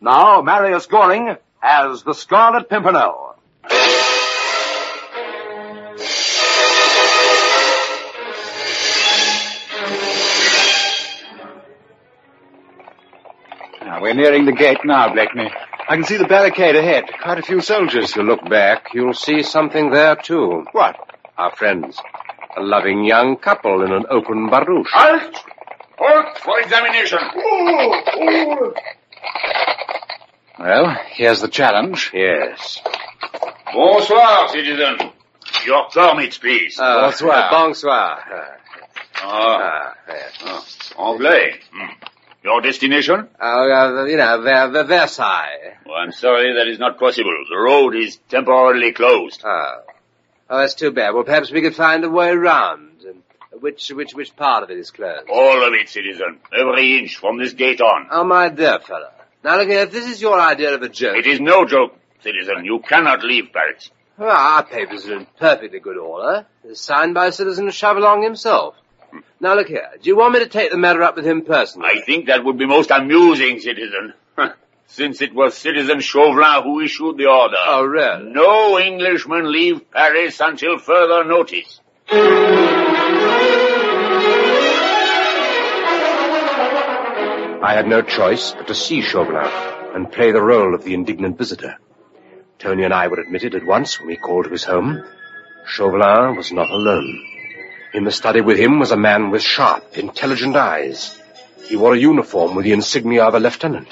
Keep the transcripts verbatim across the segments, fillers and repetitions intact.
Now, Marius Goring as the Scarlet Pimpernel. Now, we're nearing the gate now, Blakeney. I can see the barricade ahead. Quite a few soldiers. If you look back, you'll see something there, too. What? Our friends. A loving young couple in an open barouche. Halt! Halt for examination. Well, here's the challenge. Yes. Bonsoir, citizen. Your permits, please. Uh, Bonsoir. Bonsoir. Ah, Ah, yes. ah, Anglais. Hmm. Your destination? Uh, uh, you know, Ver- Ver- Versailles. Oh, I'm sorry, that is not possible. The road is temporarily closed. Oh. Oh, that's too bad. Well, perhaps we could find a way round. Um, which, which, which part of it is closed? All of it, citizen. Every inch from this gate on. Oh, my dear fellow. Now, look here, if this is your idea of a joke... It is no joke, citizen. You cannot leave Paris. Well, our papers are in perfectly good order. It's signed by Citizen Chauvelin himself. Now, look here. Do you want me to take the matter up with him personally? I think that would be most amusing, citizen. Since it was Citizen Chauvelin who issued the order. Oh, really? No Englishman leave Paris until further notice. I had no choice but to see Chauvelin and play the role of the indignant visitor. Tony and I were admitted at once when we called to his home. Chauvelin was not alone. In the study with him was a man with sharp, intelligent eyes. He wore a uniform with the insignia of a lieutenant.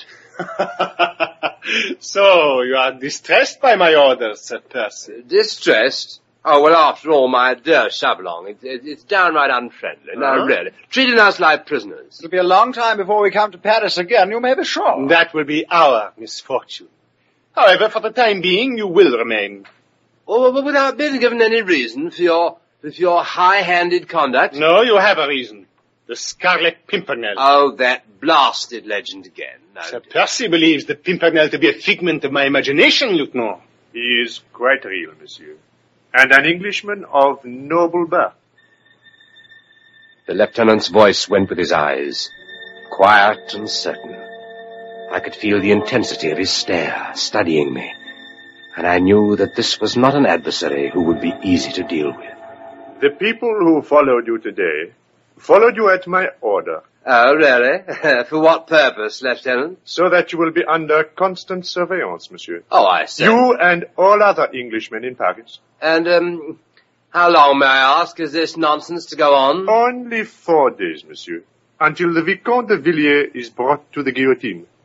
So, you are distressed by my orders, Sir Percy? Distressed? Oh, well, after all, my dear Chauvelin, it, it, it's downright unfriendly. No, Uh-huh. really. Treating us like prisoners. It'll be a long time before we come to Paris again, you may be sure. That will be our misfortune. However, for the time being, you will remain. Oh, but without being given any reason for your, for your high-handed conduct? No, you have a reason. The Scarlet Pimpernel. Oh, that blasted legend again. No. Sir Percy believes the Pimpernel to be a figment of my imagination, Lieutenant. He is quite real, monsieur. And an Englishman of noble birth. The lieutenant's voice went with his eyes, quiet and certain. I could feel the intensity of his stare, studying me, and I knew that this was not an adversary who would be easy to deal with. The people who followed you today followed you at my order, Oh, really? For what purpose, Lieutenant? so that you will be under constant surveillance, monsieur. Oh, I see. You and all other Englishmen in Paris. And, um, how long, may I ask, is this nonsense to go on? Only four days, monsieur, until the Vicomte de Villiers is brought to the guillotine.